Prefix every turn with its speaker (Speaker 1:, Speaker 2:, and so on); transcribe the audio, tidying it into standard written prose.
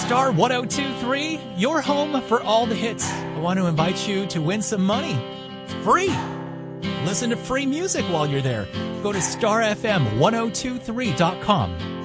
Speaker 1: Star 102.3, your home for all the hits. I want to invite you to win some money. It's free. Listen to free music while you're there. Go to starfm1023.com.